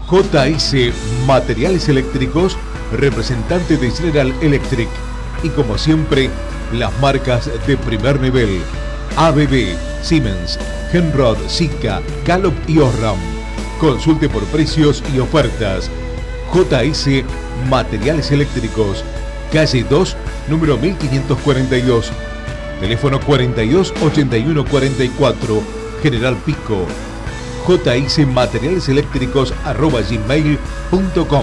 JS Materiales Eléctricos, representante de General Electric. Y como siempre, las marcas de primer nivel: ABB, Siemens, Henrod, Sika, Gallup y Osram. Consulte por precios y ofertas. JS Materiales Eléctricos, calle 2, número 1542. Teléfono 42 81 44, General Pico. jsmaterialeseléctricos@gmail.com.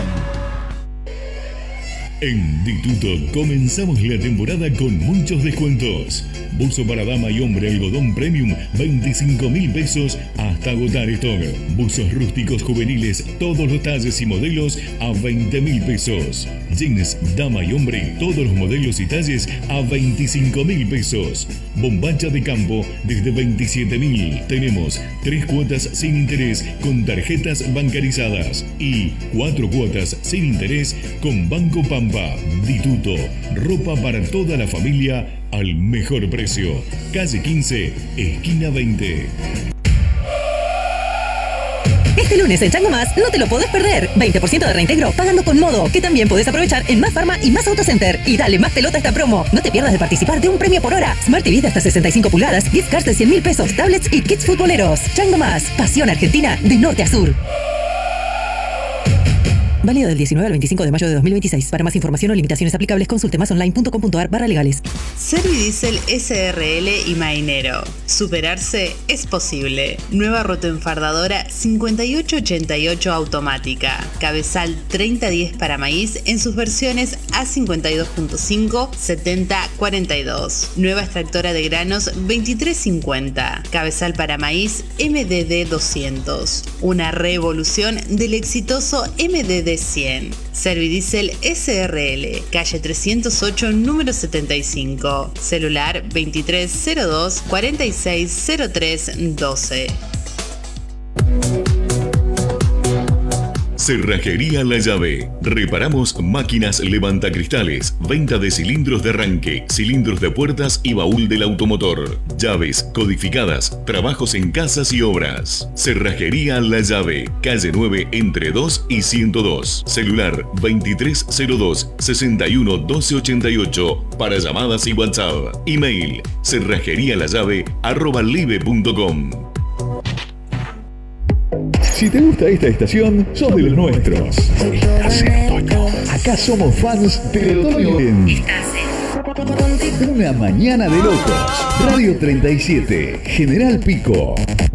En Dituto comenzamos la temporada con muchos descuentos. Buzo para dama y hombre algodón premium, 25.000 pesos hasta agotar stock. Buzos rústicos juveniles, todos los talles y modelos a 20.000 pesos. Jeans dama y hombre, todos los modelos y talles a 25.000 pesos. Bombacha de campo desde 27.000. Tenemos 3 cuotas sin interés con tarjetas bancarizadas y 4 cuotas sin interés con Banco Pampa. Dituto, ropa para toda la familia al mejor precio. Calle 15, esquina 20. Este lunes en Chango Más no te lo podés perder. 20% de reintegro pagando con Modo, que también podés aprovechar en Más Pharma y Más Autocenter. Y dale más pelota a esta promo. No te pierdas de participar de un premio por hora. Smart TV de hasta 65 pulgadas, gift cards de 100.000 pesos, tablets y kits futboleros. Chango Más, pasión argentina de norte a sur. Válido del 19 al 25 de mayo de 2026. Para más información o limitaciones aplicables, consulte masonline.com.ar/legales. Servidiesel SRL y Mainero. Superarse es posible. Nueva rotoenfardadora 5888 automática. Cabezal 3010 para maíz en sus versiones A52.5, 7042. Nueva extractora de granos 2350. Cabezal para maíz MDD 200. Una revolución del exitoso MDD 100. Servidiesel SRL, calle 308, número 75. Celular 2302 4603 12. Cerrajería La Llave. Reparamos máquinas levantacristales, venta de cilindros de arranque, cilindros de puertas y baúl del automotor, llaves codificadas, trabajos en casas y obras. Cerrajería La Llave, calle 9 entre 2 y 102. Celular 2302 61 12 88 para llamadas y WhatsApp. Email cerrajerialallave@live.com. Si te gusta esta estación, sos de los nuestros. Estás en otoño. Acá somos fans del otoño en Una Mañana de Locos. Radio 37, General Pico.